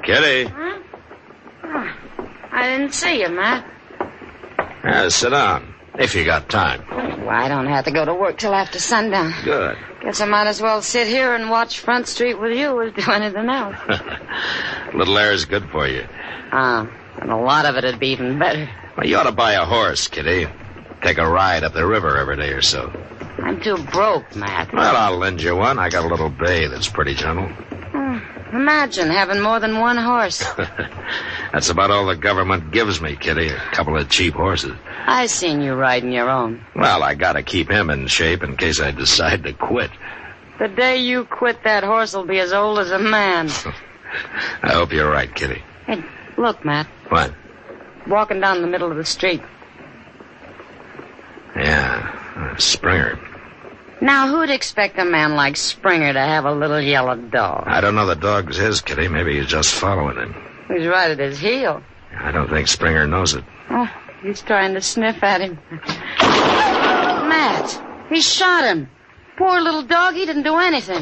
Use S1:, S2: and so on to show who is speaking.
S1: Kitty.
S2: Huh? Oh, I didn't see you, Matt.
S1: Sit down, if you got time.
S2: Well, I don't have to go to work till after sundown.
S1: Good.
S2: Guess I might as well sit here and watch Front Street with you as do anything else.
S1: Little air is good for you.
S2: And a lot of it'd be even better.
S1: Well, you ought to buy a horse, Kitty. Take a ride up the river every day or so.
S2: I'm too broke, Matt.
S1: Well, I'll lend you one. I got a little bay that's pretty gentle.
S2: Imagine having more than one horse.
S1: That's about all the government gives me, Kitty. A couple of cheap horses.
S2: I seen you riding your own.
S1: Well, I gotta keep him in shape in case I decide to quit.
S2: The day you quit, that horse will be as old as a man.
S1: I hope you're right, Kitty.
S2: Hey, look, Matt.
S1: What?
S2: Walking down the middle of the street.
S1: Yeah, Springer.
S2: Now, who'd expect a man like Springer to have a little yellow dog?
S1: I don't know the dog's his, Kitty. Maybe he's just following him.
S2: He's right at his heel.
S1: I don't think Springer knows it.
S2: Oh, he's trying to sniff at him. Matt, he shot him. Poor little dog, he didn't do anything.